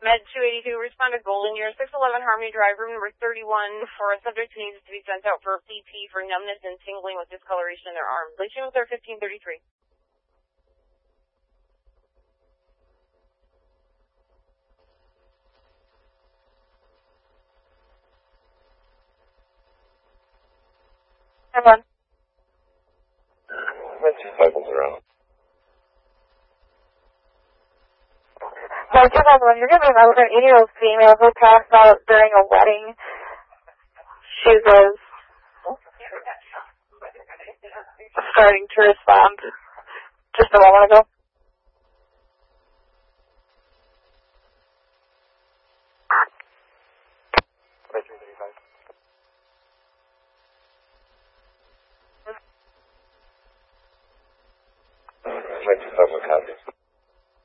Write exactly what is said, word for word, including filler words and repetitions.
Med two eighty-two, respond to Golden Year, six eleven Harmony Drive, room number thirty-one, for a subject who needs to be sent out for P P for numbness and tingling with discoloration in their arms. Late with their fifteen thirty-three. Come on. Med two cycles around. So, two thousand one, you're going to be an eighty-year-old female who passed out during a wedding. She was starting to respond just a moment ago. Med two cycles, copy.